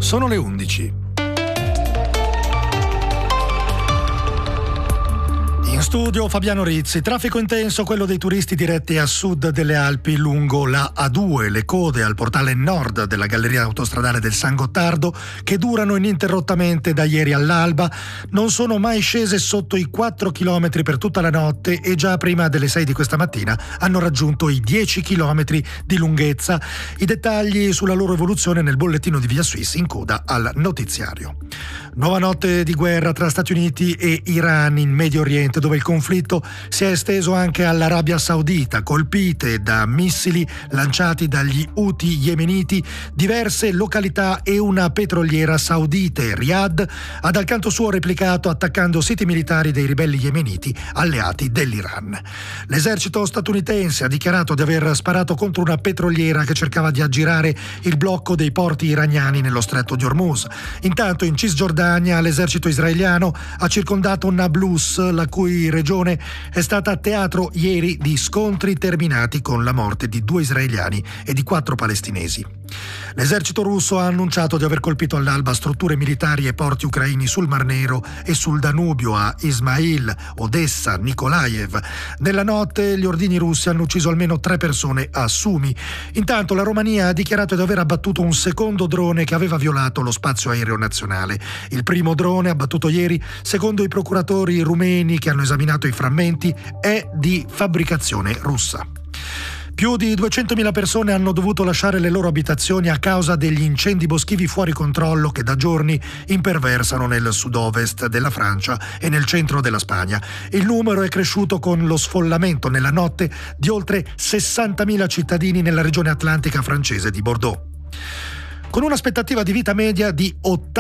Sono le 11. In studio Fabiano Rizzi. Traffico intenso quello dei turisti diretti a sud delle Alpi lungo la A2, le code al portale nord della galleria autostradale del San Gottardo, che durano ininterrottamente da ieri all'alba, non sono mai scese sotto i 4 km per tutta la notte e già prima delle 6 di questa mattina hanno raggiunto i 10 km di lunghezza. I dettagli sulla loro evoluzione nel bollettino di Via Suisse in coda al notiziario. Nuova notte di guerra tra Stati Uniti e Iran in Medio Oriente, dove il conflitto si è esteso anche all'Arabia Saudita, colpite da missili lanciati dagli Houthi yemeniti diverse località e una petroliera saudite. Riyadh ha dal canto suo replicato attaccando siti militari dei ribelli yemeniti alleati dell'Iran. L'esercito statunitense ha dichiarato di aver sparato contro una petroliera che cercava di aggirare il blocco dei porti iraniani nello stretto di Hormuz. Intanto in Cisgiordania l'esercito israeliano ha circondato Nablus, la cui regione è stata teatro ieri di scontri terminati con la morte di 2 israeliani e di 4 palestinesi. L'esercito russo ha annunciato di aver colpito all'alba strutture militari e porti ucraini sul Mar Nero e sul Danubio a Ismail, Odessa, Nikolaev. Nella notte gli ordigni russi hanno ucciso almeno 3 persone a Sumi. Intanto la Romania ha dichiarato di aver abbattuto un secondo drone che aveva violato lo spazio aereo nazionale. Il primo drone abbattuto ieri, secondo i procuratori rumeni che hanno esaminato i frammenti, è di fabbricazione russa. Più di 200.000 persone hanno dovuto lasciare le loro abitazioni a causa degli incendi boschivi fuori controllo che da giorni imperversano nel sud-ovest della Francia e nel centro della Spagna. Il numero è cresciuto con lo sfollamento nella notte di oltre 60.000 cittadini nella regione atlantica francese di Bordeaux. Con un'aspettativa di vita media di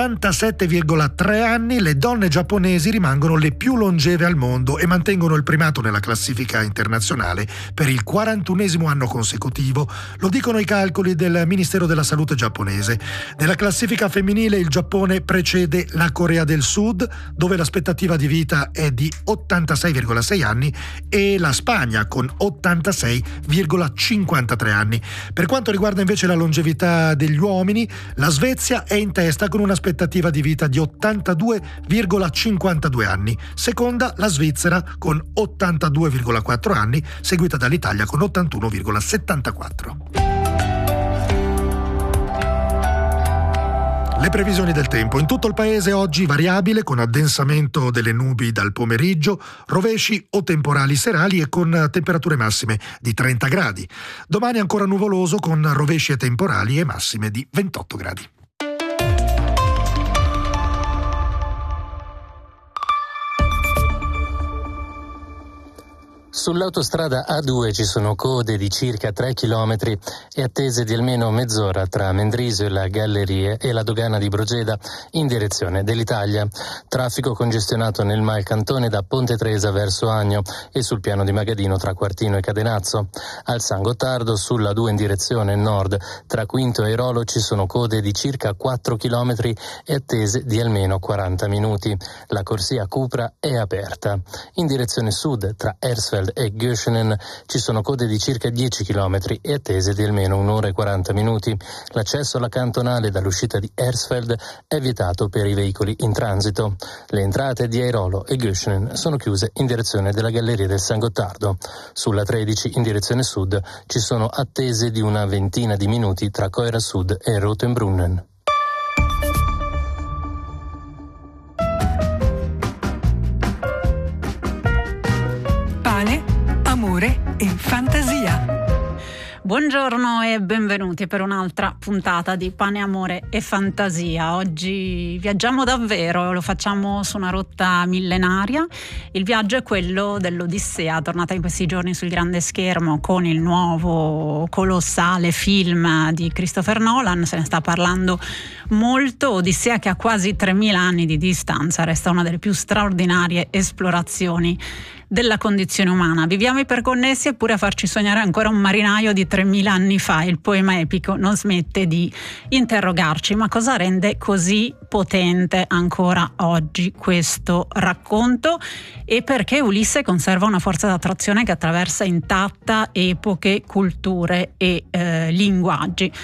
87,3 anni, le donne giapponesi rimangono le più longeve al mondo e mantengono il primato nella classifica internazionale per il 41esimo anno consecutivo. Lo dicono i calcoli del Ministero della Salute giapponese. Nella classifica femminile il Giappone precede la Corea del Sud, dove l'aspettativa di vita è di 86,6 anni, e la Spagna con 86,53 anni. Per quanto riguarda invece la longevità degli uomini, la Svezia è in testa con un'aspettativa di vita di 82,52 anni, seconda la Svizzera con 82,4 anni, seguita dall'Italia con 81,74. Le previsioni del tempo. In tutto il paese oggi variabile, con addensamento delle nubi dal pomeriggio, rovesci o temporali serali e con temperature massime di 30 gradi. Domani ancora nuvoloso con rovesci e temporali e massime di 28 gradi. Sull'autostrada A2 ci sono code di circa 3 km e attese di almeno mezz'ora tra Mendrisio e la Gallerie e la dogana di Brogeda in direzione dell'Italia. Traffico congestionato nel Malcantone da Ponte Tresa verso Agno e sul piano di Magadino tra Quartino e Cadenazzo. Al San Gottardo sulla A2 in direzione nord tra Quinto e Airolo ci sono code di circa 4 km e attese di almeno 40 minuti. La corsia Cupra è aperta. In direzione sud tra Hersfeld e Göschenen ci sono code di circa 10 km e attese di almeno 1 ora e 40 minuti. L'accesso alla cantonale dall'uscita di Hersfeld è vietato per i veicoli in transito. Le entrate di Airolo e Göschenen sono chiuse in direzione della Galleria del San Gottardo. Sulla 13 in direzione sud ci sono attese di una ventina di minuti tra Coira Sud e Rotenbrunnen. Amore e fantasia. Buongiorno e benvenuti per un'altra puntata di Pane, Amore e Fantasia. Oggi viaggiamo davvero, lo facciamo su una rotta millenaria. Il viaggio è quello dell'Odissea, tornata in questi giorni sul grande schermo con il nuovo colossale film di Christopher Nolan. Se ne sta parlando molto. Odissea, che ha quasi 3.000 anni di distanza, resta una delle più straordinarie esplorazioni della condizione umana. Viviamo iperconnessi, eppure a farci sognare ancora un marinaio di 3.000 anni fa. Il poema epico non smette di interrogarci: ma cosa rende così potente ancora oggi questo racconto, e perché Ulisse conserva una forza d'attrazione che attraversa intatta epoche, culture e linguaggi?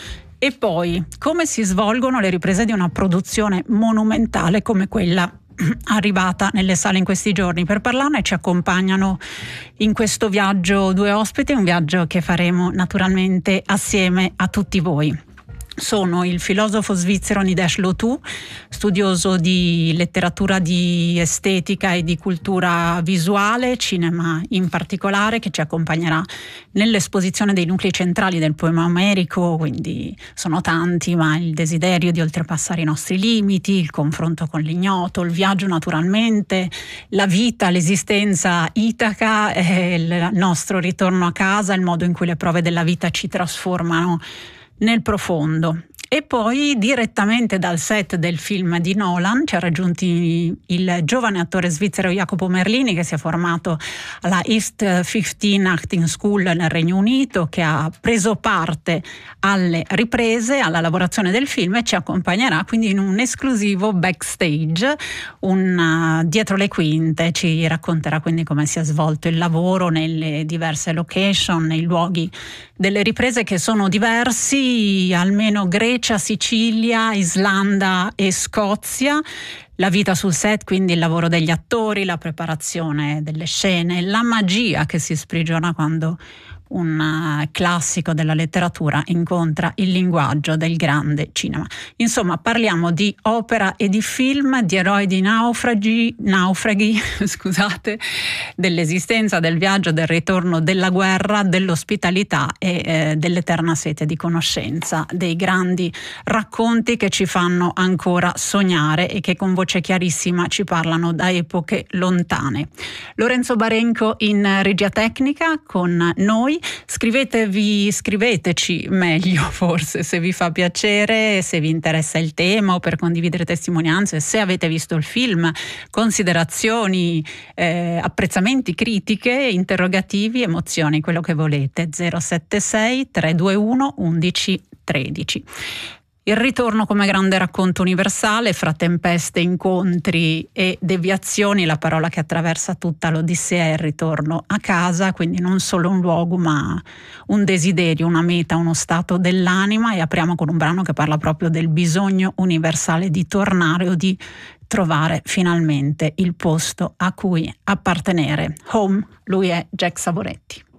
E poi, come si svolgono le riprese di una produzione monumentale come quella arrivata nelle sale in questi giorni? Per parlarne ci accompagnano in questo viaggio due ospiti, un viaggio che faremo naturalmente assieme a tutti voi. Sono il filosofo svizzero Nidesh Lohtu, studioso di letteratura, di estetica e di cultura visuale, cinema in particolare, che ci accompagnerà nell'esposizione dei nuclei centrali del poema omerico. Quindi sono tanti, ma il desiderio di oltrepassare i nostri limiti, il confronto con l'ignoto, il viaggio naturalmente, la vita, l'esistenza itaca, il nostro ritorno a casa, il modo in cui le prove della vita ci trasformano nel profondo. E poi direttamente dal set del film di Nolan ci ha raggiunti il giovane attore svizzero Jacopo Merlini, che si è formato alla East 15 Acting School nel Regno Unito, che ha preso parte alle riprese, alla lavorazione del film, e ci accompagnerà quindi in un esclusivo backstage, dietro le quinte. Ci racconterà quindi come si è svolto il lavoro nelle diverse location, nei luoghi delle riprese, che sono diversi, almeno Grecia, Sicilia, Islanda e Scozia. La vita sul set, quindi il lavoro degli attori, la preparazione delle scene, la magia che si sprigiona quando un classico della letteratura incontra il linguaggio del grande cinema. Insomma, parliamo di opera e di film, di eroi, di naufraghi, scusate, dell'esistenza, del viaggio, del ritorno, della guerra, dell'ospitalità e dell'eterna sete di conoscenza, dei grandi racconti che ci fanno ancora sognare e che con voce chiarissima ci parlano da epoche lontane. Lorenzo Barenco in regia tecnica con noi. Scriveteci meglio, forse, se vi fa piacere, se vi interessa il tema, o per condividere testimonianze, se avete visto il film, considerazioni, apprezzamenti, critiche, interrogativi, emozioni, quello che volete. 076 321 1113. Il ritorno come grande racconto universale fra tempeste, incontri e deviazioni, la parola che attraversa tutta l'Odissea è il ritorno a casa, quindi non solo un luogo ma un desiderio, una meta, uno stato dell'anima. E apriamo con un brano che parla proprio del bisogno universale di tornare o di trovare finalmente il posto a cui appartenere. Home, lui è Jack Savoretti.